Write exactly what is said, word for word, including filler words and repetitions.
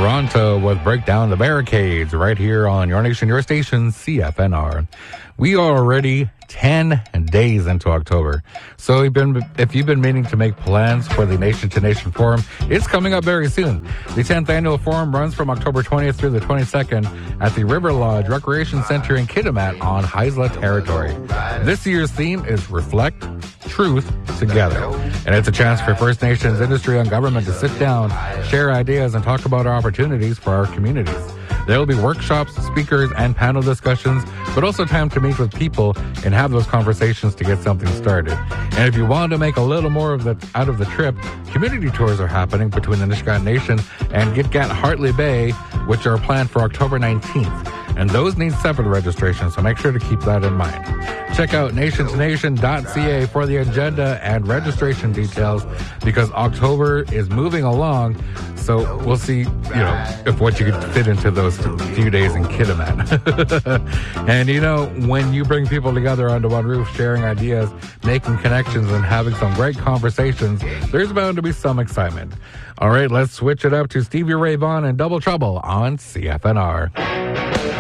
Toronto with Break Down the Barricades right here on Your Nation, Your Station, C F N R. We are already ten days into October. So you've been, if you've been meaning to make plans for the Nation to Nation Forum, it's coming up very soon. The tenth Annual Forum runs from October twentieth through the twenty-second at the River Lodge Recreation Center in Kitimat on Haisla territory. This year's theme is Reflect, Truth, Together. And it's a chance for First Nations industry and government to sit down, share ideas, and talk about our opportunities for our communities. There will be workshops, speakers, and panel discussions, but also time to meet with people and have those conversations to get something started. And if you want to make a little more of the out of the trip, community tours are happening between the Nisga'a Nation and Gitga'at Hartley Bay, which are planned for October nineteenth. And those need separate registration, so make sure to keep that in mind. Check out nation to nation dot c a for the agenda and registration details, because October is moving along. So we'll see, you know, if what you could fit into those few days in Kitimat. And, you know, when you bring people together under one roof, sharing ideas, making connections, and having some great conversations, there's bound to be some excitement. All right, let's switch it up to Stevie Ray Vaughan and Double Trouble on C F N R.